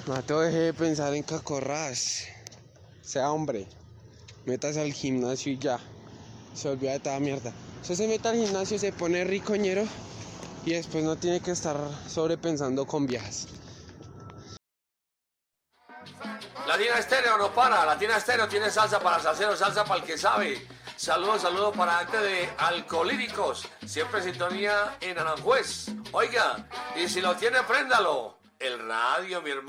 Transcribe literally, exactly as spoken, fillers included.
Mateo, deje de pensar en cacorras. Sea hombre. Métase al gimnasio y ya. Se olvida de toda mierda. Usted se mete al gimnasio, se pone ricoñero y después no tiene que estar sobrepensando con viejas. Latina Estéreo no para. Latina Estéreo tiene salsa para salsero, salsa para el que sabe. Saludos, saludos para acte de alcohólicos. Siempre en sintonía en Aranjuez. Oiga, y si lo tiene, préndalo. El radio, mi hermano.